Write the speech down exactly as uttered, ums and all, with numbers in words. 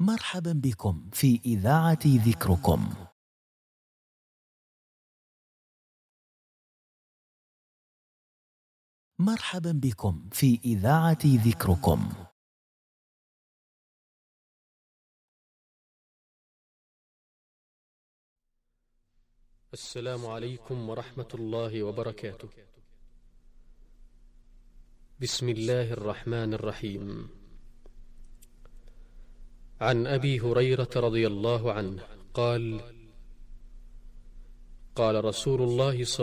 مرحبا بكم في إذاعة ذكركم. مرحبا بكم في إذاعة ذكركم. السلام عليكم ورحمة الله وبركاته. بسم الله الرحمن الرحيم. عن أبي هريرة رضي الله عنه قال: قال رسول الله صلى